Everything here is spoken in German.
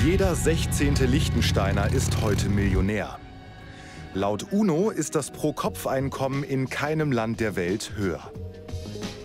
Jeder 16. Liechtensteiner ist heute Millionär. Laut UNO ist das Pro-Kopf-Einkommen in keinem Land der Welt höher.